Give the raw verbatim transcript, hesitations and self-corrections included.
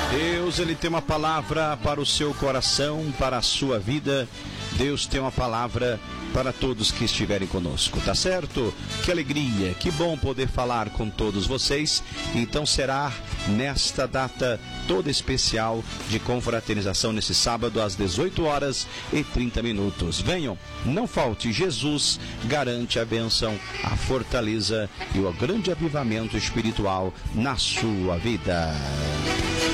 Deus, Ele tem uma palavra para o seu coração, para a sua vida. Deus tem uma palavra para todos que estiverem conosco, tá certo? Que alegria, que bom poder falar com todos vocês. Então será nesta data toda especial de confraternização nesse sábado às dezoito horas e trinta minutos. Venham, não falte. Jesus garante a bênção, a fortaleza e o grande avivamento espiritual na sua vida.